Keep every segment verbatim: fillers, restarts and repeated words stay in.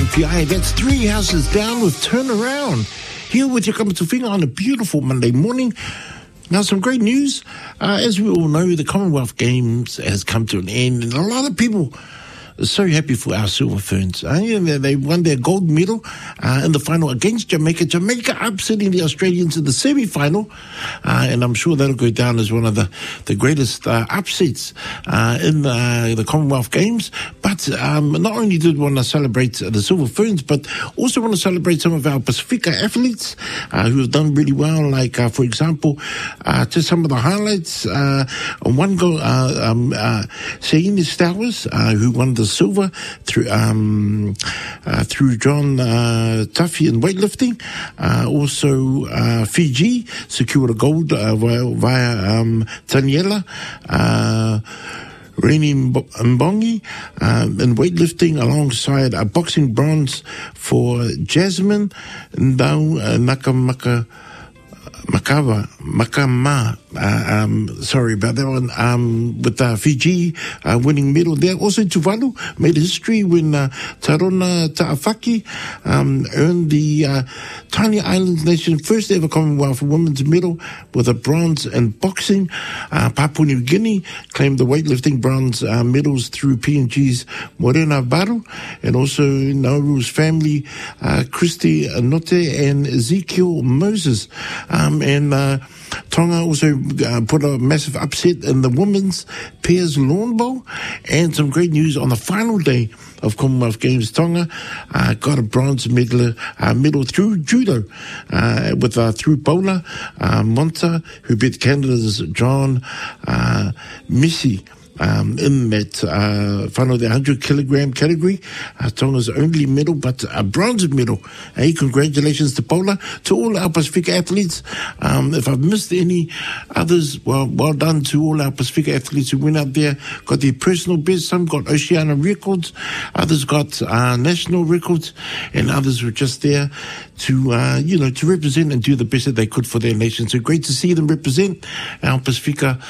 P I. That's Three Houses Down with Turn Around. Here with your Kamatu Finger on a beautiful Monday morning. Now, some great news. Uh, as we all know, the Commonwealth Games has come to an end, and a lot of people are so happy for our Silver Ferns. Uh, you know, they won their gold medal uh, in the final against Jamaica. Jamaica upsetting the Australians in the semi-final, uh, and I'm sure that'll go down as one of the, the greatest uh, upsets uh, in the, the Commonwealth Games. But um, not only did we want to celebrate the Silver Ferns, but also want to celebrate some of our Pacifica athletes uh, who have done really well. Like, uh, for example, uh, just some of the highlights. Uh, one goal, uh, um, uh, Seini Stowers, uh, who won the silver through um, uh, through John uh, Tuffy in weightlifting. Uh, also, uh, Fiji secured a gold uh, via, via um, Taniela. Uh, Rainy Mbongi um, in weightlifting, alongside a boxing bronze for Jasmine Ndau uh, Nakamaka Makava, Makama, uh, um, sorry about that one, um, with uh, Fiji uh, winning medal there. Also, Tuvalu made history when uh, Tarona Ta'afaki um, earned the uh, Tiny Islands Nation first ever Commonwealth women's medal with a bronze in boxing. Uh, Papua New Guinea claimed the weightlifting bronze uh, medals through P N G's Morena Baru, and also Nauru's family, uh, Christy Note and Ezekiel Moses. Um, and uh, Tonga also uh, put a massive upset in the women's pairs lawn bowl. And some great news on the final day of Commonwealth Games. Tonga uh, got a bronze medal, uh, medal through judo uh, with uh, through bowler uh, Monta, who beat Canada's John uh, Missy. Um, in that uh, final, the one hundred kilogram category. Uh, Tonga's only medal, but a bronze medal. Hey, congratulations to Paula, to all our Pacifica athletes. Um, if I've missed any others, well, well done to all our Pacifica athletes who went out there, got their personal best. Some got Oceania records, others got uh, national records, and others were just there to, uh, you know, to represent and do the best that they could for their nation. So great to see them represent our Pacifica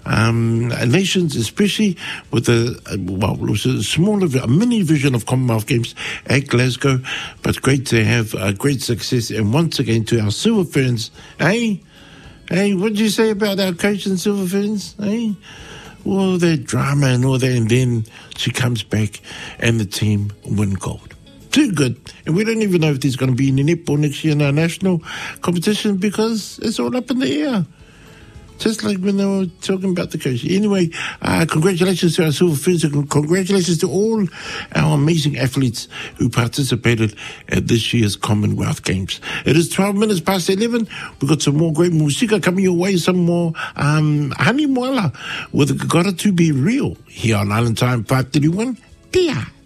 um, nations, especially Especially with a, well, it was a smaller, a mini version of Commonwealth Games at Glasgow, but great to have uh, great success. And once again to our Silver Ferns, hey, hey, what did you say about our coach and Silver Ferns, hey? All that drama and all that, and then she comes back and the team win gold. Too good. And we don't even know if there's going to be any netball next year in our national competition because it's all up in the air. Just like when they were talking about the coach. Anyway, uh, congratulations to our Silver Ferns, and congratulations to all our amazing athletes who participated at this year's Commonwealth Games. It is twelve minutes past eleven. We've got some more great musika coming your way, some more um, Honey Moala with Gotta To Be Real here on Island Time five thirty-one. Pia.